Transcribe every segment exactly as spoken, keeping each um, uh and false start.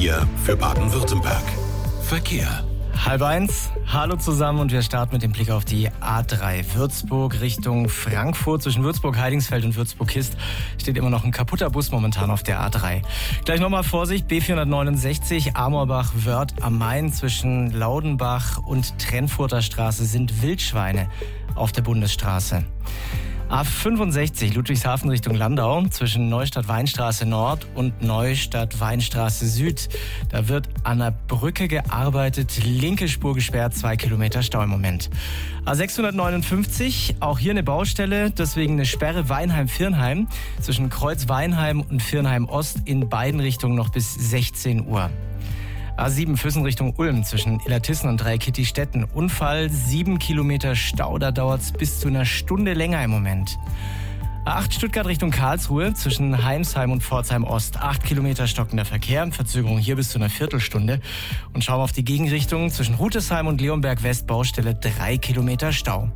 vier für Baden-Württemberg. Verkehr. Halb eins, hallo zusammen und wir starten mit dem Blick auf die A drei Würzburg Richtung Frankfurt. Zwischen Würzburg-Heidingsfeld und Würzburg-Kist steht immer noch ein kaputter Bus momentan auf der A drei. Gleich nochmal Vorsicht, B vierhundertneunundsechzig Amorbach-Wörth am Main zwischen Laudenbach und Trennfurter Straße sind Wildschweine auf der Bundesstraße. A fünfundsechzig Ludwigshafen Richtung Landau zwischen Neustadt-Weinstraße Nord und Neustadt-Weinstraße Süd. Da wird an der Brücke gearbeitet, linke Spur gesperrt, zwei Kilometer Stau im Moment. A sechshundertneunundfünfzig, auch hier eine Baustelle, deswegen eine Sperre Weinheim-Virnheim zwischen Kreuz-Weinheim und Virnheim-Ost in beiden Richtungen noch bis sechzehn Uhr. A sieben Füssen Richtung Ulm zwischen Illertissen und Dreikitti-Stetten. Unfall, sieben Kilometer Stau, da dauert es bis zu einer Stunde länger im Moment. A acht Stuttgart Richtung Karlsruhe zwischen Heimsheim und Pforzheim Ost. acht Kilometer stockender Verkehr, Verzögerung hier bis zu einer Viertelstunde. Und schauen wir auf die Gegenrichtung zwischen Rutesheim und Leonberg West, Baustelle drei Kilometer Stau.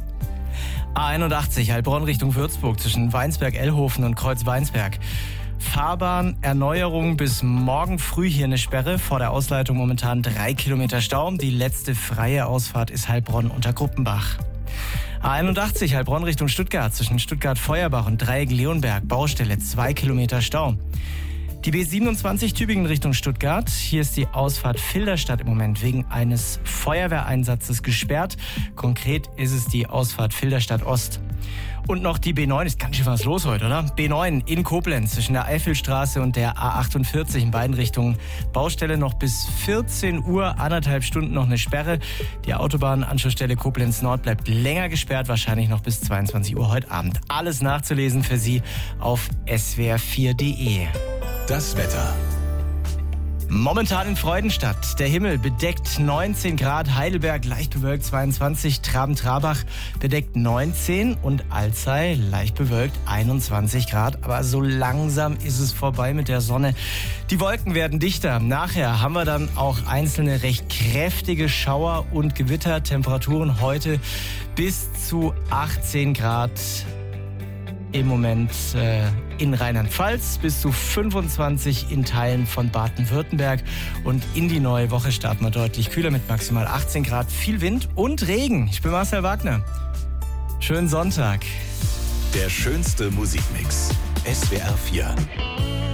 A einundachtzig Heilbronn Richtung Würzburg zwischen Weinsberg-Ellhofen und Kreuz-Weinsberg. Fahrbahnerneuerung bis morgen früh hier eine Sperre. Vor der Ausleitung momentan drei Kilometer Stau. Die letzte freie Ausfahrt ist Heilbronn unter Gruppenbach. A einundachtzig Heilbronn Richtung Stuttgart zwischen Stuttgart-Feuerbach und Dreieck-Leonberg. Baustelle zwei Kilometer Stau. Die B siebenundzwanzig Tübingen Richtung Stuttgart. Hier ist die Ausfahrt Filderstadt im Moment wegen eines Feuerwehreinsatzes gesperrt. Konkret ist es die Ausfahrt Filderstadt Ost. Und noch die B neun, ist ganz schön was los heute, oder? B neun in Koblenz zwischen der Eifelstraße und der A achtundvierzig in beiden Richtungen. Baustelle noch bis vierzehn Uhr, anderthalb Stunden noch eine Sperre. Die Autobahnanschlussstelle Koblenz Nord bleibt länger gesperrt, wahrscheinlich noch bis zweiundzwanzig Uhr heute Abend. Alles nachzulesen für Sie auf S W R vier punkt de. Das Wetter. Momentan in Freudenstadt. Der Himmel bedeckt neunzehn Grad, Heidelberg leicht bewölkt zweiundzwanzig, Traben-Trabach bedeckt neunzehn und Alzey leicht bewölkt einundzwanzig Grad. Aber so langsam ist es vorbei mit der Sonne. Die Wolken werden dichter. Nachher haben wir dann auch einzelne recht kräftige Schauer und Gewitter. Temperaturen heute bis zu achtzehn Grad. Im Moment äh, in Rheinland-Pfalz bis zu fünfundzwanzig in Teilen von Baden-Württemberg. Und in die neue Woche starten wir deutlich kühler mit maximal achtzehn Grad, viel Wind und Regen. Ich bin Marcel Wagner. Schönen Sonntag. Der schönste Musikmix. S W R vier.